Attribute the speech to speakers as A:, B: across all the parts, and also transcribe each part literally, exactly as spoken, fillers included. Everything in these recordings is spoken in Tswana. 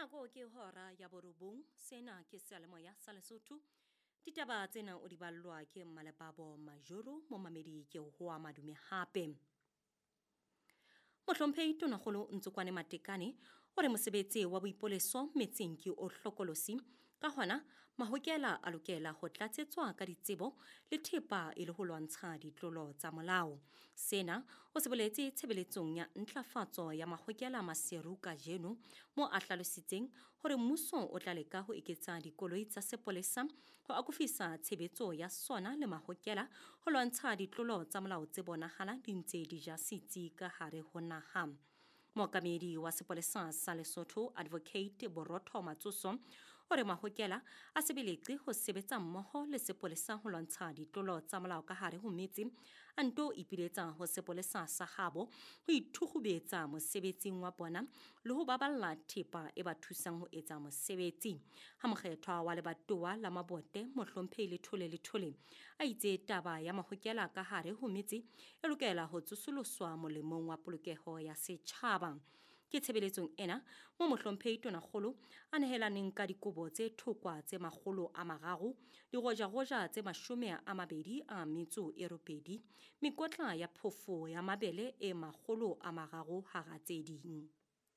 A: nako ke hora ya borobong sena ke sealemoya sa Lesotho. Ditaba tsena o di ballwa ke Mmalebabo Majoro mo mamedi ke ho a madume hape. Mohlomphehi Tonakgolo Ntsokwane Matekane o re mosebetsi wa boipoleso metseng ke o hlokolosi ka hona mahokela a lokela ho tlatsetswa ka ditsebo le thepa e le ho lwantsha ditlolo tsa molao. Sena o se boletse tshebeletsong ya ntlafatso ya mahokela maseru ka jeno mo a hlalositseng hore mmuso o tla leka ho eketsa dikoloi tsa sepolesa ho akofisa tshebetso ya sona le mahokela ho lwantsha ditlolo tsa molao tse bonahala di ntse di ja setsi ka hare ho naha. Mookamedi wa sepolesa sa Lesotho Advocate Borotho Matsoso o re mahokela a sebeletse ho sebetsa mmoho le sepolesa ho lwantsha ditlolo tsa molao ka hare ho metse a nto ipiletsa ho sepolesa sa habo ho ithukubetsa mosebetsing wa bona le ho baballa thepa e ba thusang ho etsa mosebetsi. Ha mokgethwa wa lebatowa la Mabote Mohlomphehi Lethole Lethole a itse taba ya mahokela ka hare ho metse e lokela ho tsosoloswa molemong wa polokeho ya setjhaba. Ke tshebeletsong ena mo Mohlomphehi Tonakgolo a nehelaneng ka dikobo tse thokwa tse makgolo a mararo digoja-goja tse mashome a mabedi a metso e robedi mekotla ya phofo ya mabele e makgolo a mararo hara tse ding.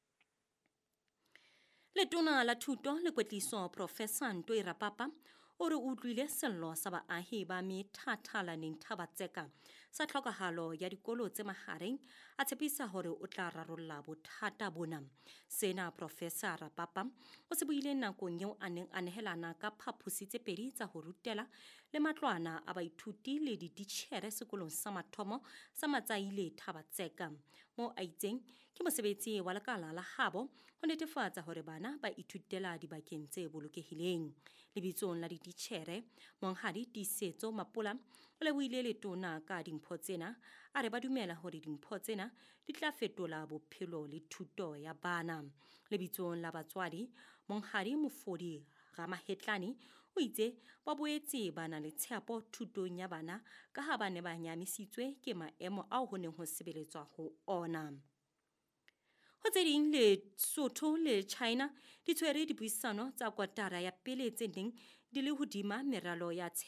A: Letona la Thuto le Kwetliso Professor Ntoi Rapapa o re utlwile sello sa baahi ba methathalaneng Thabatseka sa tlhokahalo ya dikolo tse mahareng a tshepisa hore o tla rarolla bothata bona. Sena Professor Rapapa o se buile nakong eo a neng a nehelana ka phaposi tse pedi tsa ho rutela le matlwana a baithuti le dititjhere sekolong sa mathomo sa Matsaile Thabatseka mo a itseng ke mosebetsi wa lekala la habo ho netefatsa hore bana ba ithutela dibakeng tse bolokehileng. Lebitsong la dititjhere Monghadi Tiisetso Mapola o lebohile letona ka dimpho tsena a re ba dumela hore dimpho tsena di tla fetola bophelo le thuto ya bana. Lebitsong la batswadi Monghadi Mofodi Ramahetlane o itse ba boetse bana le tshepo thutong ya bana ka ha ba ne ba nyamisitswe ke maemo ao ho neng ho sebeletswa ho ona. Ho tse ding Lesotho le China di tshwere dipuisano tsa kotara ya pele tse neng di le hodima meralo ya